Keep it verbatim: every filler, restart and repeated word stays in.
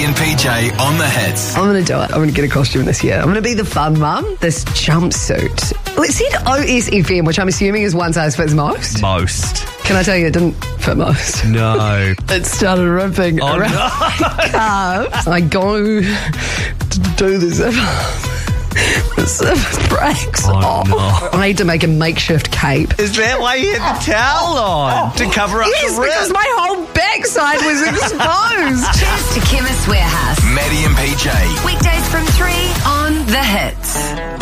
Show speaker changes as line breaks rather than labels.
and P J on the hits.
I'm going to do it. I'm going to get a costume this year. I'm going to be the fun mum. This jumpsuit. Well, it said O S F M, which I'm assuming is one size fits most.
Most.
Can I tell you it didn't fit most?
No.
It started ripping
Oh,
around
no.
my calves. I go to do the zip. The zip breaks
Oh,
off.
no.
I had to make a makeshift cape.
Is that why you had the towel on? To cover up
Yes,
the rip?
because my whole backside was exposed.
Cheers to Chemist Warehouse.
Maddie and P J.
Weekdays from three on The Hits.